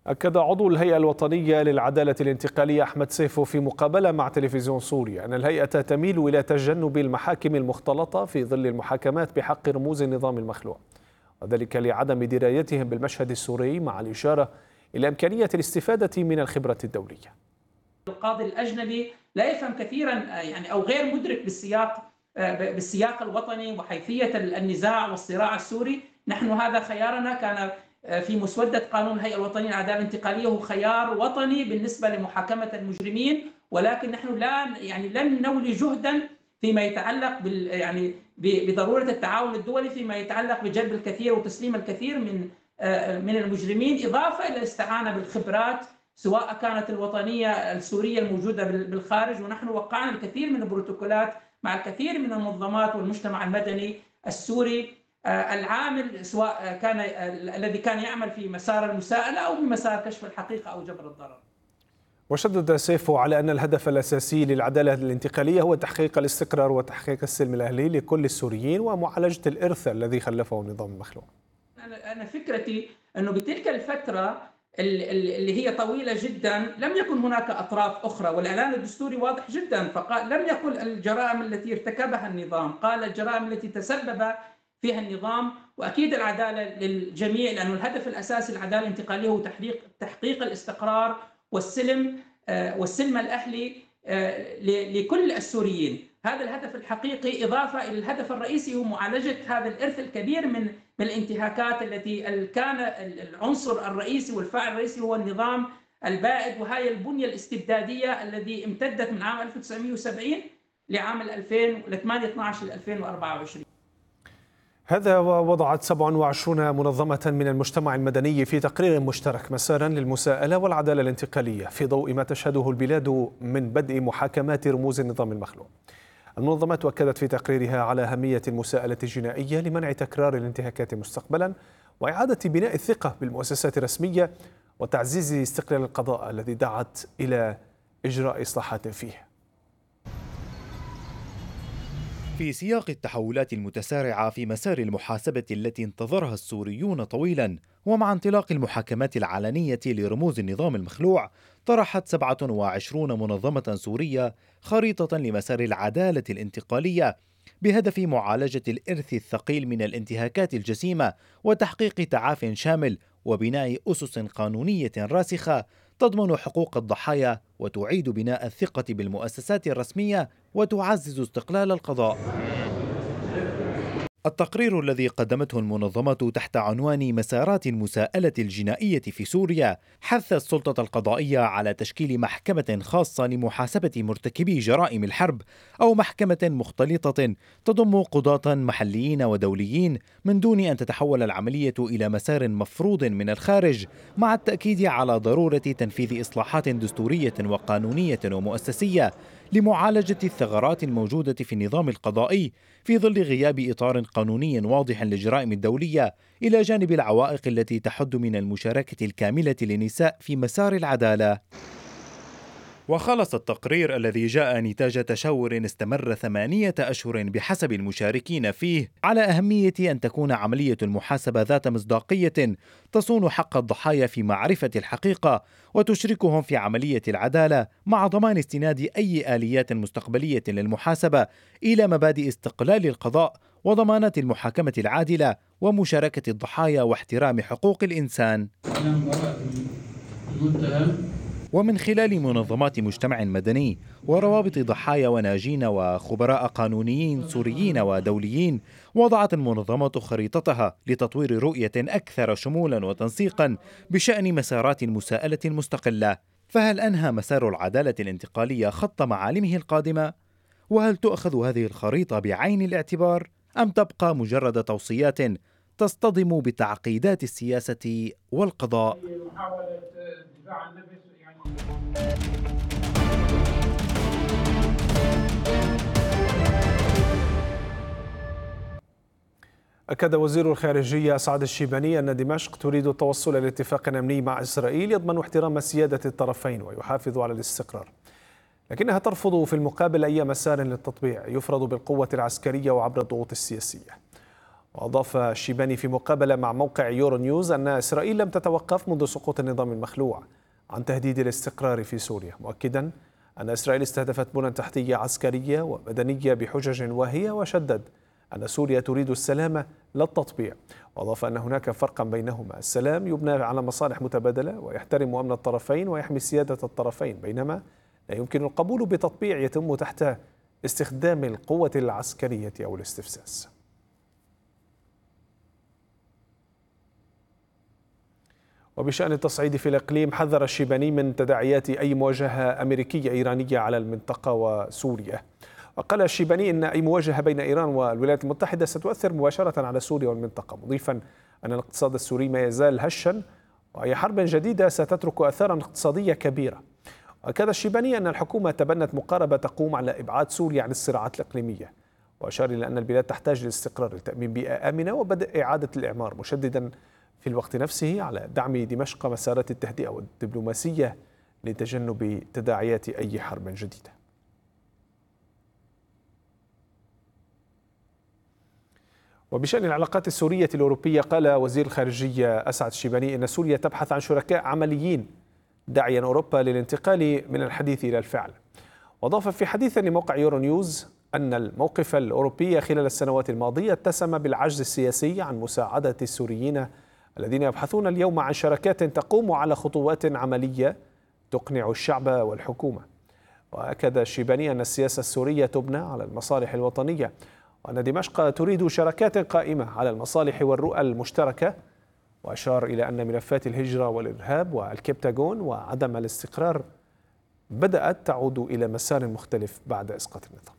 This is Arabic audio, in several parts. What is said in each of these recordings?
أكد عضو الهيئة الوطنية للعدالة الانتقالية أحمد سيفو في مقابلة مع تلفزيون سوريا أن الهيئة تميل إلى تجنب المحاكم المختلطة في ظل المحاكمات بحق رموز النظام المخلوع، وذلك لعدم درايتهم بالمشهد السوري، مع الإشارة إلى إمكانية الاستفادة من الخبرة الدولية. القاضي الأجنبي لا يفهم كثيرا أو غير مدرك بالسياق الوطني وحيثية النزاع والصراع السوري. نحن هذا خيارنا كان في مسودة قانون الهيئة الوطنية للعدالة الانتقالية، هو خيار وطني بالنسبة لمحاكمة المجرمين، ولكن نحن لن نولي جهدا فيما يتعلق بضرورة التعاون الدولي فيما يتعلق بجلب الكثير وتسليم الكثير من المجرمين، إضافة إلى الاستعانة بالخبرات سواء كانت الوطنية السورية الموجودة بالخارج. ونحن وقعنا الكثير من البروتوكولات مع الكثير من المنظمات والمجتمع المدني السوري العامل، سواء كان الذي كان يعمل في مسار المساءلة أو بمسار كشف الحقيقة أو جبر الضرر. وشدد سيفو على أن الهدف الأساسي للعدالة الانتقالية هو تحقيق الاستقرار وتحقيق السلم الأهلي لكل السوريين ومعالجة الإرث الذي خلفه النظام المخلوع. أنا فكرتي أنه بتلك الفترة اللي هي طويلة جدا لم يكن هناك أطراف أخرى، والإعلان الدستوري واضح جدا، فقال لم يقل الجرائم التي ارتكبها النظام، قال الجرائم التي تسبب فيها النظام. وأكيد العدالة للجميع، لأن الهدف الأساسي للعدالة الانتقالية هو تحقيق الاستقرار والسلم الأهلي لكل السوريين. هذا الهدف الحقيقي، إضافة إلى الهدف الرئيسي هو معالجة هذا الإرث الكبير من الانتهاكات التي كان العنصر الرئيسي والفاعل الرئيسي هو النظام البائد، وهي البنية الاستبدادية التي امتدت من عام 1970 لعام 2012 ل 2024. هذا ووضعت 27 منظمة من المجتمع المدني في تقرير مشترك مسارا للمساءلة والعدالة الانتقالية في ضوء ما تشهده البلاد من بدء محاكمات رموز النظام المخلوع. المنظمات أكدت في تقريرها على أهمية المساءلة الجنائية لمنع تكرار الانتهاكات مستقبلا، وإعادة بناء الثقة بالمؤسسات الرسمية، وتعزيز استقلال القضاء الذي دعت إلى إجراء إصلاحات فيه. في سياق التحولات المتسارعة في مسار المحاسبة التي انتظرها السوريون طويلا، ومع انطلاق المحاكمات العلنية لرموز النظام المخلوع، طرحت 27 منظمة سورية خريطة لمسار العدالة الانتقالية بهدف معالجة الإرث الثقيل من الانتهاكات الجسيمة وتحقيق تعاف شامل وبناء أسس قانونية راسخة تضمن حقوق الضحايا وتعيد بناء الثقة بالمؤسسات الرسمية وتعزز استقلال القضاء. التقرير الذي قدمته المنظمة تحت عنوان مسارات المساءلة الجنائية في سوريا حث السلطة القضائية على تشكيل محكمة خاصة لمحاسبة مرتكبي جرائم الحرب، أو محكمة مختلطة تضم قضاة محليين ودوليين، من دون أن تتحول العملية إلى مسار مفروض من الخارج، مع التأكيد على ضرورة تنفيذ إصلاحات دستورية وقانونية ومؤسسية لمعالجة الثغرات الموجودة في النظام القضائي في ظل غياب إطار قانوني واضح للجرائم الدولية، إلى جانب العوائق التي تحد من المشاركة الكاملة للنساء في مسار العدالة. وخلص التقرير الذي جاء نتاج تشاور استمر 8 أشهر بحسب المشاركين فيه على أهمية أن تكون عملية المحاسبة ذات مصداقية تصون حق الضحايا في معرفة الحقيقة وتشركهم في عملية العدالة، مع ضمان استناد أي آليات مستقبلية للمحاسبة إلى مبادئ استقلال القضاء وضمانات المحاكمة العادلة ومشاركة الضحايا واحترام حقوق الإنسان. ومن خلال منظمات مجتمع مدني وروابط ضحايا وناجين وخبراء قانونيين سوريين ودوليين، وضعت المنظمة خريطتها لتطوير رؤية أكثر شمولا وتنسيقا بشأن مسارات المساءلة المستقلة. فهل أنهى مسار العدالة الانتقالية خط معالمه القادمة؟ وهل تؤخذ هذه الخريطة بعين الاعتبار، أم تبقى مجرد توصيات تصطدم بتعقيدات السياسة والقضاء؟ أكد وزير الخارجية سعد الشيباني أن دمشق تريد التوصل إلى اتفاق أمني مع إسرائيل يضمن احترام سيادة الطرفين ويحافظ على الاستقرار، لكنها ترفض في المقابل أي مسار للتطبيع يفرض بالقوة العسكرية وعبر الضغوط السياسية. وأضاف الشيباني في مقابلة مع موقع يورو نيوز أن إسرائيل لم تتوقف منذ سقوط النظام المخلوع عن تهديد الاستقرار في سوريا، مؤكدا أن إسرائيل استهدفت بنى تحتية عسكرية ومدنية بحجج واهية، وشدد أن سوريا تريد السلام لا التطبيع. وأضاف أن هناك فرقا بينهما، السلام يبنى على مصالح متبادلة ويحترم أمن الطرفين ويحمي سيادة الطرفين، بينما لا يمكن القبول بتطبيع يتم تحت استخدام القوة العسكرية أو الاستفزاز. وبشأن التصعيد في الإقليم، حذر الشيباني من تداعيات أي مواجهة أمريكية إيرانية على المنطقة وسوريا. وقال الشيباني إن أي مواجهة بين إيران والولايات المتحدة ستؤثر مباشرة على سوريا والمنطقة، مضيفا أن الاقتصاد السوري ما يزال هشا وأي حرب جديدة ستترك آثارا اقتصادية كبيرة. وأكد الشيباني أن الحكومة تبنت مقاربة تقوم على إبعاد سوريا عن الصراعات الإقليمية، وأشار إلى أن البلاد تحتاج للاستقرار لتأمين بيئة آمنة وبدء إعادة الإعمار، مشددا في الوقت نفسه على دعم دمشق مسارات التهدئة والدبلوماسية لتجنب تداعيات أي حرب جديدة. وبشأن العلاقات السورية الأوروبية، قال وزير الخارجية أسعد الشيباني إن سوريا تبحث عن شركاء عمليين، داعيا أوروبا للانتقال من الحديث إلى الفعل. وأضاف في حديث لموقع يورو نيوز أن الموقف الأوروبي خلال السنوات الماضية اتسم بالعجز السياسي عن مساعدة السوريين الذين يبحثون اليوم عن شراكات تقوم على خطوات عملية تقنع الشعب والحكومة. وأكد الشيباني أن السياسة السورية تبنى على المصالح الوطنية، وأن دمشق تريد شراكات قائمة على المصالح والرؤى المشتركة. وأشار إلى أن ملفات الهجرة والإرهاب والكبتاغون وعدم الاستقرار بدأت تعود إلى مسار مختلف بعد إسقاط النظام.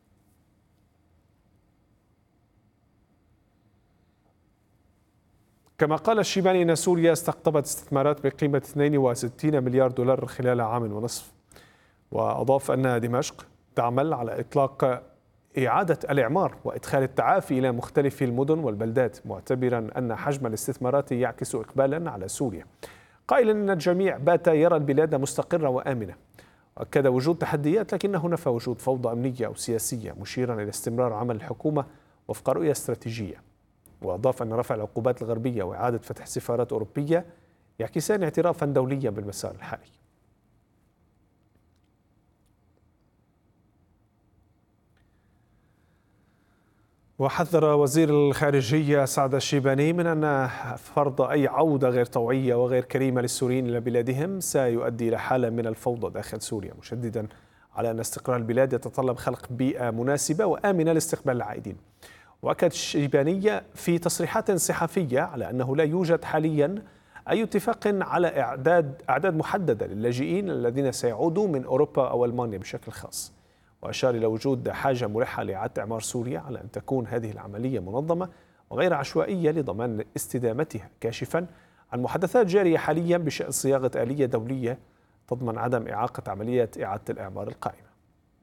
كما قال الشيباني أن سوريا استقطبت استثمارات بقيمة 62 مليار دولار خلال عام ونصف. وأضاف أن دمشق تعمل على إطلاق إعادة الإعمار وإدخال التعافي إلى مختلف المدن والبلدات، معتبرا أن حجم الاستثمارات يعكس إقبالا على سوريا، قائلا أن الجميع بات يرى البلاد مستقرة وآمنة. وأكد وجود تحديات لكنه نفى وجود فوضى أمنية أو سياسية، مشيرا إلى استمرار عمل الحكومة وفق رؤية استراتيجية. وأضاف أن رفع العقوبات الغربية وإعادة فتح سفارات أوروبية يعكسان اعترافا دوليا بالمسار الحالي. وحذر وزير الخارجية سعد الشيباني من أن فرض أي عودة غير طوعية وغير كريمة للسوريين إلى بلادهم سيؤدي إلى حالة من الفوضى داخل سوريا، مشددا على أن استقرار البلاد يتطلب خلق بيئة مناسبة وآمنة لاستقبال العائدين. وأكد الشيباني في تصريحات صحفية على أنه لا يوجد حاليا أي اتفاق على أعداد محددة للاجئين الذين سيعودوا من أوروبا أو ألمانيا بشكل خاص. وأشار إلى وجود حاجة ملحة لإعادة إعمار سوريا على أن تكون هذه العملية منظمة وغير عشوائية لضمان استدامتها، كاشفا عن محادثات جارية حاليا بشأن صياغة آلية دولية تضمن عدم إعاقة عملية إعادة الإعمار القائمة.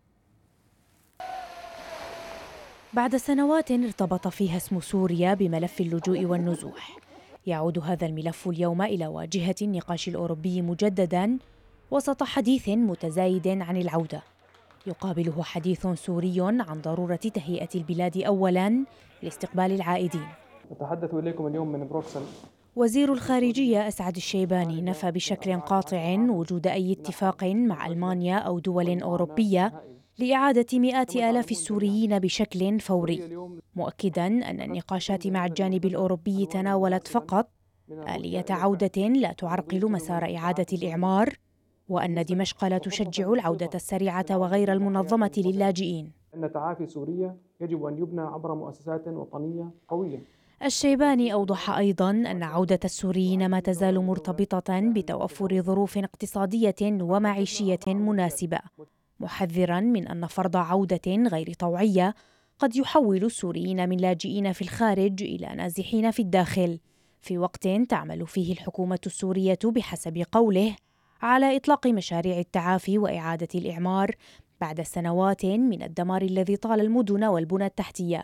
بعد سنوات ارتبط فيها اسم سوريا بملف اللجوء والنزوح، يعود هذا الملف اليوم إلى واجهة النقاش الأوروبي مجددا وسط حديث متزايد عن العودة، يقابله حديث سوري عن ضرورة تهيئة البلاد أولاً لاستقبال العائدين. نتحدث إليكم اليوم من بروكسل. وزير الخارجية أسعد الشيباني نفى بشكل قاطع وجود أي اتفاق مع ألمانيا أو دول أوروبية لإعادة مئات آلاف السوريين بشكل فوري، مؤكداً أن النقاشات مع الجانب الأوروبي تناولت فقط آلية عودة لا تعرقل مسار إعادة الإعمار، وأن دمشق لا تشجع العودة السريعة وغير المنظمة للاجئين. أن تعافي سوريا يجب أن يبنى عبر مؤسسات وطنية قوية. الشيباني أوضح أيضاً أن عودة السوريين ما تزال مرتبطة بتوفر ظروف اقتصادية ومعيشية مناسبة، محذراً من أن فرض عودة غير طوعية قد يحول السوريين من لاجئين في الخارج إلى نازحين في الداخل، في وقت تعمل فيه الحكومة السورية بحسب قوله على إطلاق مشاريع التعافي وإعادة الإعمار بعد سنوات من الدمار الذي طال المدن والبنى التحتية.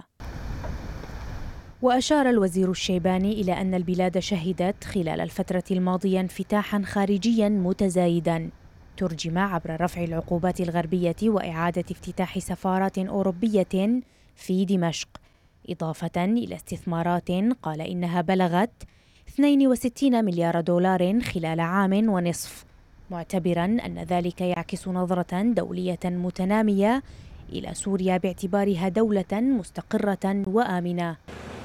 وأشار الوزير الشيباني إلى أن البلاد شهدت خلال الفترة الماضية انفتاحاً خارجياً متزايداً ترجم عبر رفع العقوبات الغربية وإعادة افتتاح سفارات أوروبية في دمشق، إضافة إلى استثمارات قال إنها بلغت 62 مليار دولار خلال عام ونصف، معتبرا أن ذلك يعكس نظرة دولية متنامية إلى سوريا باعتبارها دولة مستقرة وآمنة.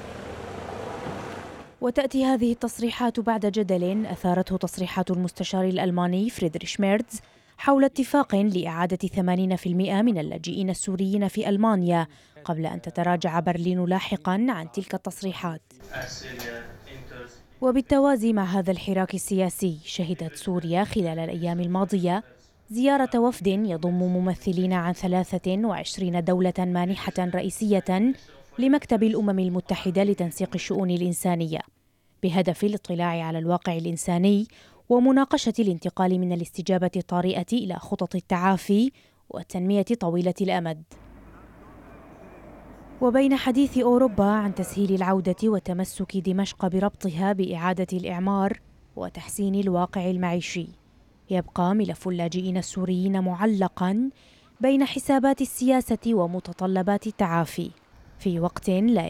وتأتي هذه التصريحات بعد جدل أثارته تصريحات المستشار الألماني فريدريش ميرتز حول اتفاق لإعادة 80% من اللاجئين السوريين في ألمانيا، قبل أن تتراجع برلين لاحقا عن تلك التصريحات. وبالتوازي مع هذا الحراك السياسي، شهدت سوريا خلال الأيام الماضية زيارة وفد يضم ممثلين عن 23 دولة مانحة رئيسية لمكتب الأمم المتحدة لتنسيق الشؤون الإنسانية، بهدف الاطلاع على الواقع الإنساني ومناقشة الانتقال من الاستجابة الطارئة إلى خطط التعافي والتنمية طويلة الأمد. وبين حديث أوروبا عن تسهيل العودة وتمسك دمشق بربطها بإعادة الإعمار وتحسين الواقع المعيشي، يبقى ملف اللاجئين السوريين معلقاً بين حسابات السياسة ومتطلبات التعافي، في وقت لا